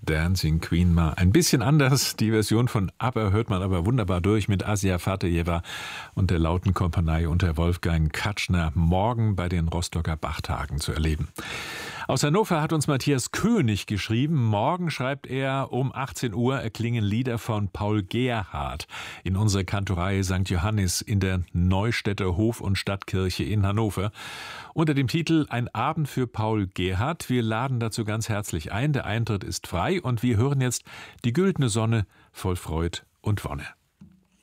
Dancing Queen mal ein bisschen anders. Die Version von ABBA hört man aber wunderbar durch mit Asia Fatejewa und der lauten Kompanie unter Wolfgang Katschner morgen bei den Rostocker Bachtagen zu erleben. Aus Hannover hat uns Matthias König geschrieben. Morgen, schreibt er, um 18 Uhr erklingen Lieder von Paul Gerhardt in unserer Kantorei St. Johannis in der Neustädter Hof- und Stadtkirche in Hannover. Unter dem Titel Ein Abend für Paul Gerhardt. Wir laden dazu ganz herzlich ein. Der Eintritt ist frei und wir hören jetzt Die güldene Sonne voll Freud und Wonne.